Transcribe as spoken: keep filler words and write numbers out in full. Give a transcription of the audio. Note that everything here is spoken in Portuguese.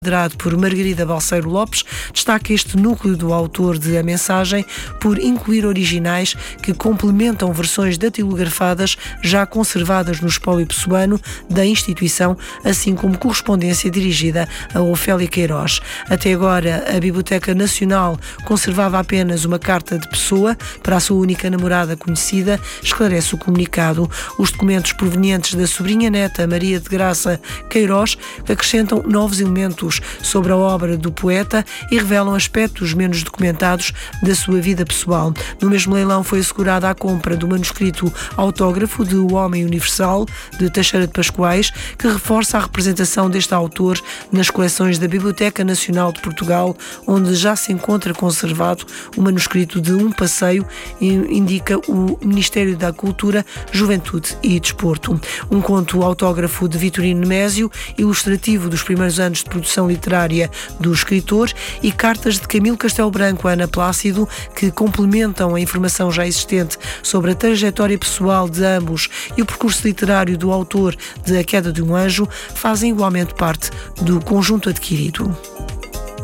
Liderado por Margarida Balseiro Lopes, destaca este núcleo do autor de A Mensagem por incluir originais que complementam versões datilografadas já conservadas no espólio pessoano da instituição, assim como correspondência dirigida a Ofélia Queiroz. Até agora, a Biblioteca Nacional conservava apenas uma carta de pessoa para a sua única namorada conhecida, esclarece o comunicado. Os documentos provenientes da sobrinha neta Maria de Graça Queiroz acrescentam novos elementos sobre a obra do poeta e revelam aspectos menos documentados da sua vida pessoal. No mesmo leilão foi assegurada a compra do manuscrito autógrafo de O Homem Universal, de Teixeira de Pascoais, que reforça a representação deste autor nas coleções da Biblioteca Nacional de Portugal, onde já se encontra conservado o manuscrito de Um Passeio, indica o Ministério da Cultura, Juventude e Desporto. Um conto autógrafo de Vitorino Nemésio, ilustrativo dos primeiros anos de produção literária do escritor, e cartas de Camilo Castelo Branco a Ana Plácido, que complementam a informação já existente sobre a trajetória pessoal de ambos e o percurso literário do autor de A Queda de um Anjo, fazem igualmente parte do conjunto adquirido.